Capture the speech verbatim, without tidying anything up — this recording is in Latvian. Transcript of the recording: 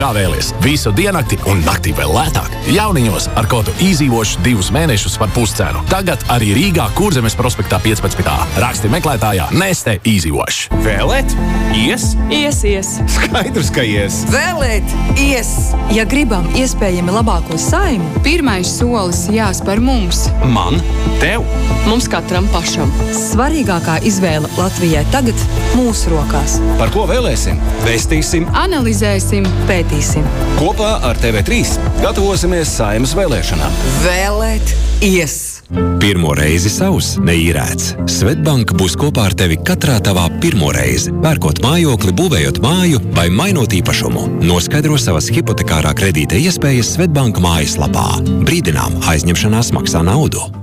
Kā vēlies, visu diennakti un naktī vēl lētāk. Jauniņos ar kodu Easywash divus mēnešus par puscenu. Tagad arī Rīgā Kurzemes prospektā piecpadsmit A. Raksti meklētājā Neste Easywash. Vēlēt? Ies? Ies, ies. Skaidrs, ka ies. Vēlēt? Ies. Ja gribam iespējami labāko saimnu, pirmais solis jāspēr mums. Man? Tev? Mums katram pašam. Svarīgākā izvēle Latvijai tagad mūsu rokās. Par ko vēlēsim? Vēstīsim, Analizēsim, Pētīsim. kopā ar T V trīs gatavosimies Saeimas vēlēšanām. Vēlēt? Ies. Pirmo reizi savs neīrēts. Svetbank būs kopā ar tevi katrā tavā pirmo reizi. Pērkot mājokli, būvējot māju vai mainot īpašumu. Noskaidro savas hipotekārā kredīta iespējas Svetbanka mājaslapā. Brīdinām, aizņemšanās maksā naudu.